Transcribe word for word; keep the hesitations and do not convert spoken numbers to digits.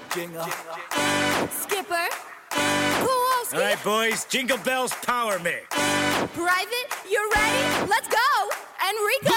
Jingle. Skipper. Kowalski. All right, boys, Jingle Bells power me. Private, you ready? Let's go. Enrico.